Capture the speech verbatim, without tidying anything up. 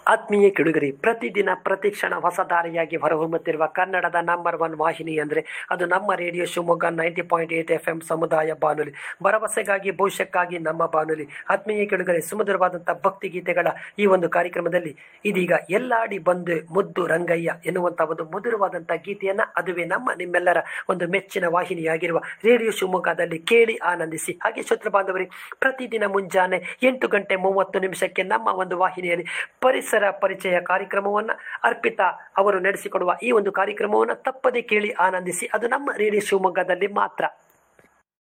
ಆತ್ಮೀಯ ಕೆಡುಗರಿ, ಪ್ರತಿದಿನ ಪ್ರತಿಕ್ಷಣ ಹೊಸ ದಾರಿಯಾಗಿ ಹೊರಹೊಮ್ಮುತ್ತಿರುವ ಕನ್ನಡದ ನಂಬರ್ ಒನ್ ವಾಹಿನಿ ಅಂದರೆ ಅದು ನಮ್ಮ radio Shivamogga ninety point eight F M ಸಮುದಾಯ ಬಾನುಲಿ. ಭರವಸೆಗಾಗಿ ಭವಿಷ್ಯಕ್ಕಾಗಿ ನಮ್ಮ ಬಾನುಲಿ. ಆತ್ಮೀಯ ಕೆಡುಗರೆ, ಸುಮಧುರವಾದಂಥ ಭಕ್ತಿಗೀತೆಗಳ ಈ ಒಂದು ಕಾರ್ಯಕ್ರಮದಲ್ಲಿ ಇದೀಗ ಎಲ್ಲಾಡಿ ಬಂದು ಮುದ್ದು ರಂಗಯ್ಯ ಎನ್ನುವಂಥ ಒಂದು ಮಧುರವಾದಂಥ ಗೀತೆಯನ್ನು ಅದುವೇ ನಮ್ಮ ನಿಮ್ಮೆಲ್ಲರ ಒಂದು ಮೆಚ್ಚಿನ ವಾಹಿನಿಯಾಗಿರುವ ರೇಡಿಯೋ ಶಿವಮೊಗ್ಗದಲ್ಲಿ ಕೇಳಿ ಆನಂದಿಸಿ. ಹಾಗೆ ಶ್ರೋತೃ ಬಾಂಧವರೇ, ಪ್ರತಿದಿನ ಮುಂಜಾನೆ ಎಂಟು ಗಂಟೆ ಮೂವತ್ತು ನಿಮಿಷಕ್ಕೆ ನಮ್ಮ ಒಂದು ವಾಹಿನಿಯಲ್ಲಿ ಪರಿಸರ ಪರಿಚಯ ಕಾರ್ಯಕ್ರಮವನ್ನು ಅರ್ಪಿತಾ ಅವರು ನಡೆಸಿಕೊಡುವ ಈ ಒಂದು ಕಾರ್ಯಕ್ರಮವನ್ನು ತಪ್ಪದೆ ಕೇಳಿ ಆನಂದಿಸಿ. ಅದು ನಮ್ಮ ರೇಡಿಯೋ ಶಿವಮೊಗ್ಗದಲ್ಲಿ ಮಾತ್ರ.